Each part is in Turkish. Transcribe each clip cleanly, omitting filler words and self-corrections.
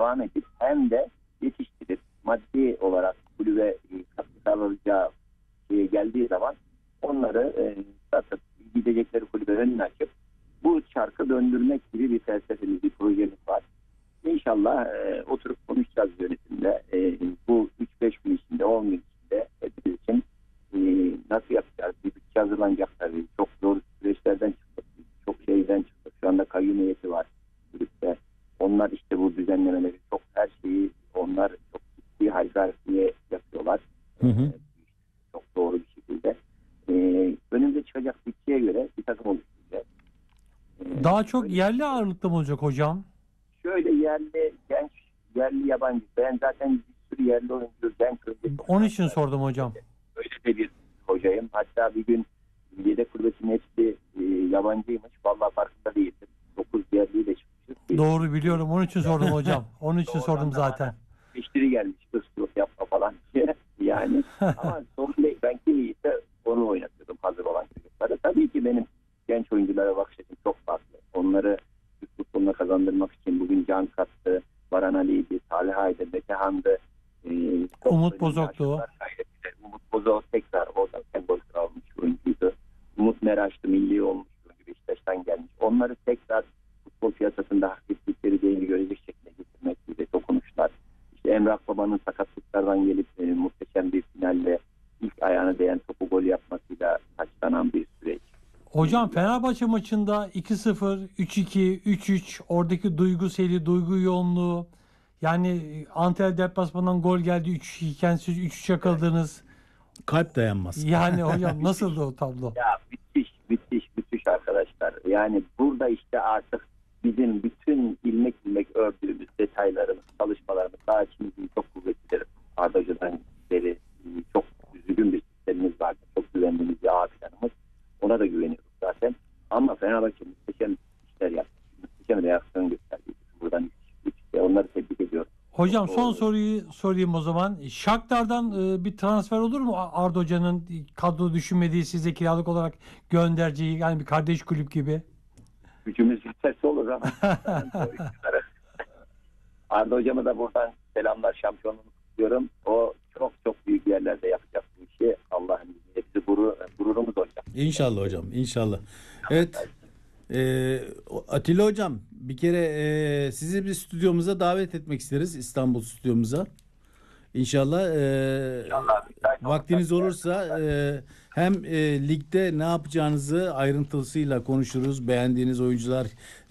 devam edip hem de yetiştirip maddi olarak kulübe katkı sağlayacağı geldiği zaman onları satıp gidecekleri kulübe önünü açıp bu çarkı döndürmek gibi bir felsefemiz, bir projemiz var. İnşallah oturup konuşacağız yönetimle. Bu 3-5 gün içinde, 10 gün içinde hepimiz için nasıl yapacağız? Bir bütçe hazırlanacak tabii. Çok zor süreçlerden çıktık. Çok şeyden çıktık. Şu anda kayyum heyeti var kulüpte. Onlar işte bu düzenlemeleri, çok her şeyi onlar çok ciddi haygaretiye yapıyorlar. Hı hı. Çok doğru bir şekilde. Önümüze çıkacak bütçeye göre bir takım oluşturacağız. Daha çok yerli ağırlıklı mı olacak hocam? Şöyle yerli, genç, yerli, yabancı. Ben zaten bir sürü yerli oyuncu, genç oyuncu. Onun için sordum hocam. Öyle de bir hocayım. Hatta bir gün yedek kulübesinin hepsi yabancıymış. Vallahi farkında değildim. 9 yerliyle çıkmışız. Doğru biliyorum. Onun için sordum hocam. Onun için sordum zaten. Müşteri gelmiş. Hırsızlık yapma falan diye. Yani ama sorun değil. Ben kim iyiyse onu oynatıyordum hazır olan çocuklara. Tabii ki benim genç oyunculara bakış açım çok farklı. Onları Türk futboluna kazandırmak için bugün can kattı. Baran Ali'ydi, Salih Aydın, Betehan'dı. Umut Bozok'tu. Umut Bozok tekrar oradan sembol almış oyuncuydu. Umut Meraş'tı, milli olmuş oyuncu, Beşiktaş'tan gelmiş. Onları tekrar futbol piyasasında hak ettikleri değeri görecek şekilde getirmek gibi dokunuşlar. İşte Emrah Baba'nın sakatlıklardan gelip muhteşem bir finalle ilk ayağına değen topu gol yapmasıyla taçlanan bir süreç. Hocam Fenerbahçe maçında 2-0, 3-2, 3-3 oradaki duygu seli, duygu yoğunluğu, yani Antalya deplasmanından gol geldi 3-2 iken siz 3-3'e kaldınız. Kalp dayanmaz. Yani hocam nasıldı o tablo? Ya müthiş arkadaşlar. Yani burada işte artık bizim bütün ilmek ilmek ördüğümüz detaylarımız, çalışmalarımız, daha içimizin çok kuvvetlidir. Arda Hoca'dan beri çok düzgün bir sistemimiz vardı. Çok güvendiğimiz bir ağ planımız. Ona da güveniyoruz zaten. Ama Fenerbahçe muhteşem işler yaptı. Muhteşem reaksiyon gösterdi. Buradan onları tebrik ediyorum. Hocam son soruyu sorayım o zaman. Shakhtar'dan bir transfer olur mu? Arda Hoca'nın kadro düşünmediği, size kiralık olarak göndereceği, yani bir kardeş kulüp gibi. Gücümüz yeterse olur ama. Arda Hocam'a da buradan selamlar, şampiyonluğunu kutluyorum. O çok büyük yerlerde yapacak bu işi. Allah'ın izniyle bizi gururumuz olacak. İnşallah hocam, inşallah. Evet. Atilla hocam, bir kere sizi bir stüdyomuza davet etmek isteriz, İstanbul stüdyomuza. İnşallah vaktiniz olursa hem ligde ne yapacağınızı ayrıntısıyla konuşuruz. Beğendiğiniz oyuncular,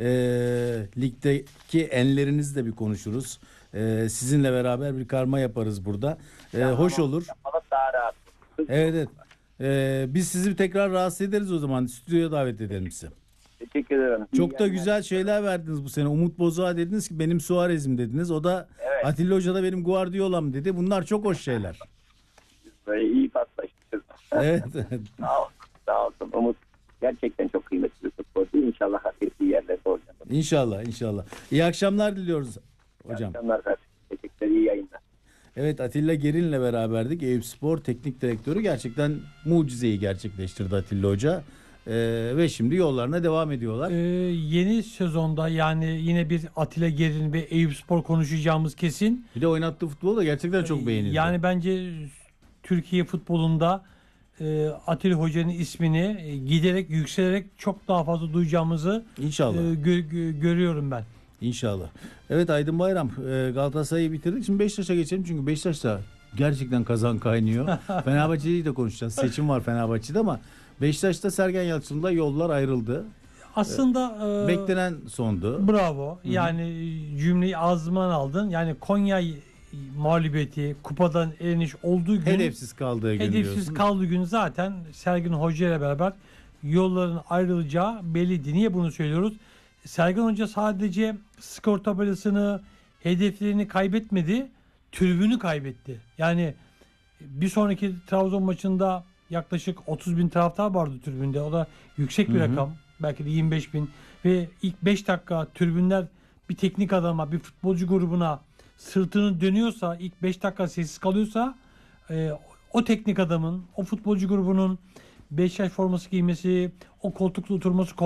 ligdeki enlerinizi de bir konuşuruz. Sizinle beraber bir karma yaparız burada. Hoş olur. Daha rahat. Evet. Biz sizi tekrar rahatsız ederiz o zaman. Stüdyoya davet edelim sizi. Teşekkür ederim. Çok da güzel şeyler verdiniz bu sene. Umut Bozok'a dediniz ki benim Suarez'im dediniz. O da evet. Atilla Hoca da benim Guardiola'm dedi. Bunlar çok hoş şeyler. Böyle iyi paslaşmışız. Evet. Sağ olsun. Umut gerçekten çok kıymetli bir futbolcu. İnşallah hak ettiği yerlerde olacak. İnşallah. İyi akşamlar diliyoruz hocam. İyi akşamlar. Teşekkürler. İyi yayınlar. Evet, Atilla Gerin'le beraberdik. Eyüpspor Teknik Direktörü, gerçekten mucizeyi gerçekleştirdi Atilla Hoca. Ve şimdi yollarına devam ediyorlar. Yeni sezonda yani yine bir Atilla Gerin ve Eyüpspor konuşacağımız kesin. Bir de oynattığı futbol da gerçekten çok beğenildi. Yani bence Türkiye futbolunda Atilla Hoca'nın ismini giderek yükselerek çok daha fazla duyacağımızı İnşallah. Görüyorum ben. İnşallah. Evet Aydın Bayram, Galatasaray'ı bitirdik. Şimdi Beşiktaş'a geçelim çünkü Beşiktaş'ta gerçekten kazan kaynıyor. Fenerbahçe'yi de konuşacağız. Seçim var Fenerbahçe'de ama Beşiktaş'ta Sergen Yalçın'la yollar ayrıldı. Aslında beklenen sondu. Bravo. Yani cümleyi ağzımdan aldın. Yani Konya mağlubiyeti, kupadan eleniş olduğu gün, hedefsiz kaldığı gün zaten Sergen Hoca ile beraber yolların ayrılacağı belliydi. Niye bunu söylüyoruz? Sergen Hoca sadece skor tabelasını, hedeflerini kaybetmedi, tribünü kaybetti. Yani bir sonraki Trabzon maçında yaklaşık 30.000 taraftar vardı tribünde. O da yüksek bir rakam. Belki de 25.000. Ve ilk 5 dakika tribünler bir teknik adama, bir futbolcu grubuna sırtını dönüyorsa, ilk 5 dakika sessiz kalıyorsa, o teknik adamın, o futbolcu grubunun Beşiktaş forması giymesi, o koltukta oturması